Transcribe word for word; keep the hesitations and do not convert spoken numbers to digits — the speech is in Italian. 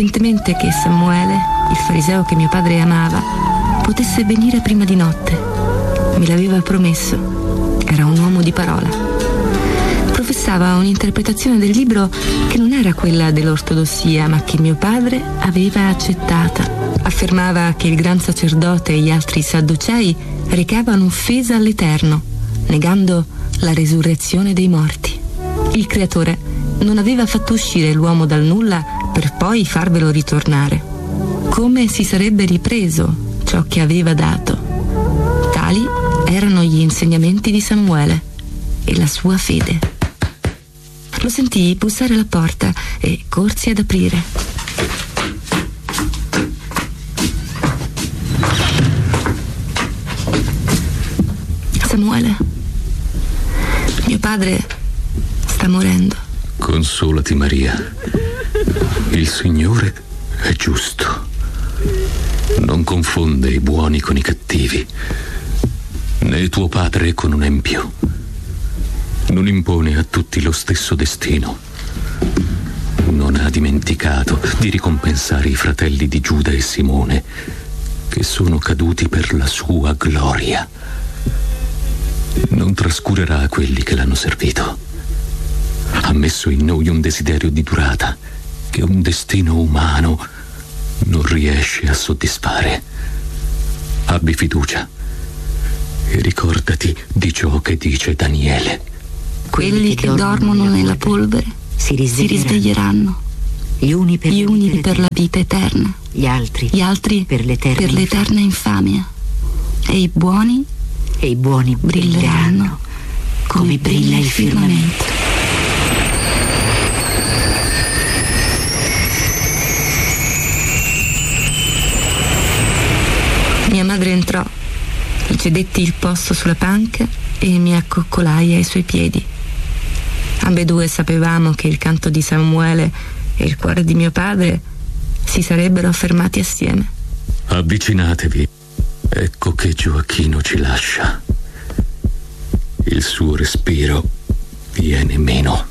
pazientemente che Samuele, il fariseo che mio padre amava, potesse venire prima di notte. Me l'aveva promesso. Era un uomo di parola. Professava un'interpretazione del libro che non era quella dell'ortodossia, ma che mio padre aveva accettata. Affermava che il gran sacerdote e gli altri sadducei recavano offesa all'Eterno, negando la resurrezione dei morti. Il Creatore non aveva fatto uscire l'uomo dal nulla per poi farvelo ritornare. Come si sarebbe ripreso ciò che aveva dato? Tali erano gli insegnamenti di Samuele e la sua fede. Lo sentii bussare alla porta e corsi ad aprire. Samuele, mio padre sta morendo. Consolati, Maria. Il Signore è giusto. Non confonde i buoni con i cattivi, né tuo padre con un empio. Non impone a tutti lo stesso destino. Non ha dimenticato di ricompensare i fratelli di Giuda e Simone, che sono caduti per la sua gloria. Non trascurerà quelli che l'hanno servito. Ha messo in noi un desiderio di durata che un destino umano non riesce a soddisfare. Abbi fiducia e ricordati di ciò che dice Daniele. Quelli che dormono nella polvere si risveglieranno, gli uni per, gli uni per la vita eterna, gli altri, gli altri per l'eterna, per l'eterna infamia. E i buoni e i buoni brilleranno come brilla il firmamento. Mia madre entrò, gli cedetti il posto sulla panca e mi accoccolai ai suoi piedi. Ambedue sapevamo che il canto di Samuele e il cuore di mio padre si sarebbero affermati assieme. Avvicinatevi. Ecco che Gioacchino ci lascia. Il suo respiro viene meno.